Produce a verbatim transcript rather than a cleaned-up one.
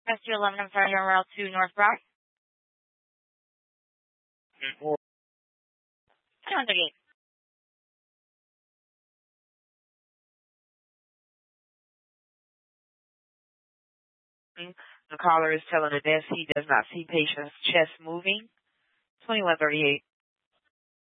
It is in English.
S two eleven, I'm sorry, you're on Route two North Brock. one thirty-eight. The caller is telling the desk he does not see patient's chest moving. twenty-one thirty-eight.